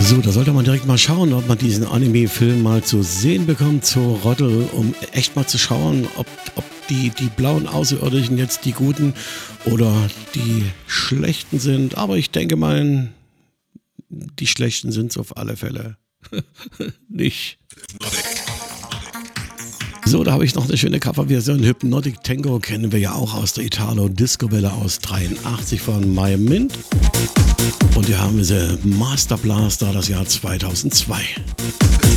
So, da sollte man direkt mal schauen, ob man diesen Anime-Film mal zu sehen bekommt, zur Roddel, um echt mal zu schauen, ob die blauen Außerirdischen jetzt die Guten oder die Schlechten sind. Aber ich denke mal, die Schlechten sind es auf alle Fälle nicht. So, da habe ich noch eine schöne Coverversion. Hypnotic Tango kennen wir ja auch aus der Italo-Disco-Welle aus 83 von My Mint. Und hier haben wir sie Master Blaster, das Jahr 2002.